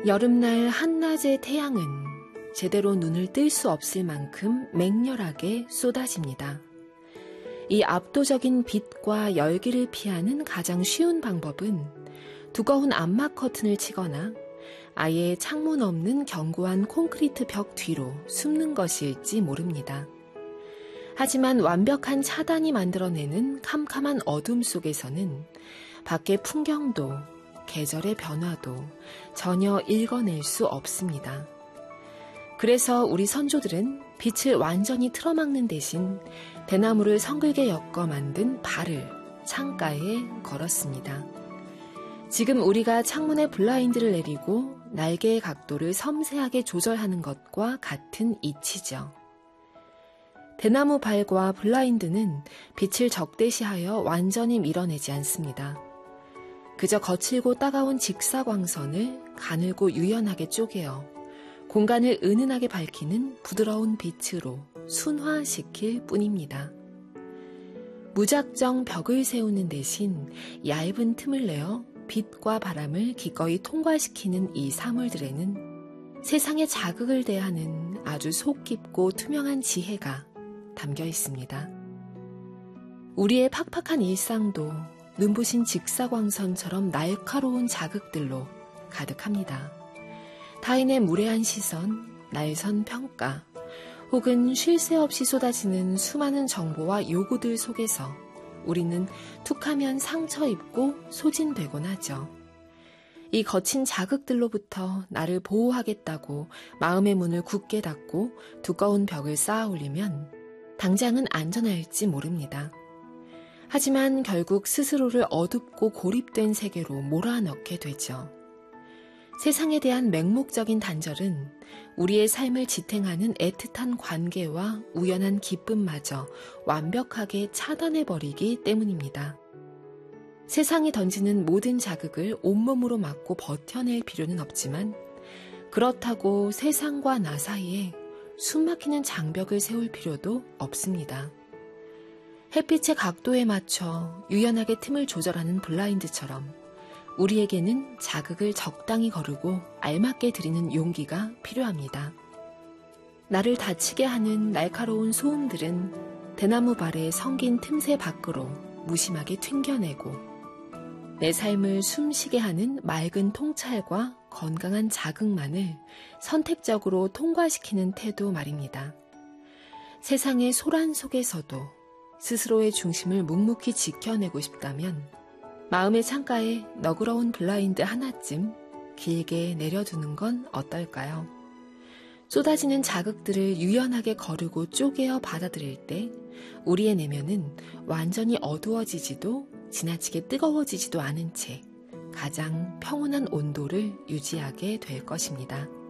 여름날 한낮의 태양은 제대로 눈을 뜰 수 없을 만큼 맹렬하게 쏟아집니다. 이 압도적인 빛과 열기를 피하는 가장 쉬운 방법은 두꺼운 암막 커튼을 치거나 아예 창문 없는 견고한 콘크리트 벽 뒤로 숨는 것일지 모릅니다. 하지만 완벽한 차단이 만들어내는 캄캄한 어둠 속에서는 밖의 풍경도 계절의 변화도 전혀 읽어낼 수 없습니다. 그래서 우리 선조들은 빛을 완전히 틀어막는 대신 대나무를 성글게 엮어 만든 발을 창가에 걸었습니다. 지금 우리가 창문에 블라인드를 내리고 날개의 각도를 섬세하게 조절하는 것과 같은 이치죠. 대나무 발과 블라인드는 빛을 적대시하여 완전히 밀어내지 않습니다. 그저 거칠고 따가운 직사광선을 가늘고 유연하게 쪼개어 공간을 은은하게 밝히는 부드러운 빛으로 순화시킬 뿐입니다. 무작정 벽을 세우는 대신 얇은 틈을 내어 빛과 바람을 기꺼이 통과시키는 이 사물들에는 세상의 자극을 대하는 아주 속 깊고 투명한 지혜가 담겨 있습니다. 우리의 팍팍한 일상도 눈부신 직사광선처럼 날카로운 자극들로 가득합니다. 타인의 무례한 시선, 날선 평가, 혹은 쉴 새 없이 쏟아지는 수많은 정보와 요구들 속에서 우리는 툭하면 상처 입고 소진되곤 하죠. 이 거친 자극들로부터 나를 보호하겠다고 마음의 문을 굳게 닫고 두꺼운 벽을 쌓아 올리면 당장은 안전할지 모릅니다. 하지만 결국 스스로를 어둡고 고립된 세계로 몰아넣게 되죠. 세상에 대한 맹목적인 단절은 우리의 삶을 지탱하는 애틋한 관계와 우연한 기쁨마저 완벽하게 차단해버리기 때문입니다. 세상이 던지는 모든 자극을 온몸으로 막고 버텨낼 필요는 없지만 그렇다고 세상과 나 사이에 숨막히는 장벽을 세울 필요도 없습니다. 햇빛의 각도에 맞춰 유연하게 틈을 조절하는 블라인드처럼 우리에게는 자극을 적당히 거르고 알맞게 드리는 용기가 필요합니다. 나를 다치게 하는 날카로운 소음들은 대나무 발의 성긴 틈새 밖으로 무심하게 튕겨내고 내 삶을 숨쉬게 하는 맑은 통찰과 건강한 자극만을 선택적으로 통과시키는 태도 말입니다. 세상의 소란 속에서도 스스로의 중심을 묵묵히 지켜내고 싶다면 마음의 창가에 너그러운 블라인드 하나쯤 길게 내려두는 건 어떨까요? 쏟아지는 자극들을 유연하게 거르고 쪼개어 받아들일 때 우리의 내면은 완전히 어두워지지도 지나치게 뜨거워지지도 않은 채 가장 평온한 온도를 유지하게 될 것입니다.